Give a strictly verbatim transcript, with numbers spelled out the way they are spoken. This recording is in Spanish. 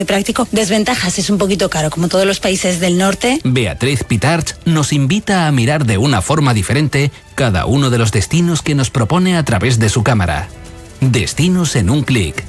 práctico. Desventajas, es un poquito caro, como todos los países del norte. Beatriz Pitarch nos invita a mirar de una forma diferente cada uno de los destinos que nos propone a través de su cámara. Destinos en un clic.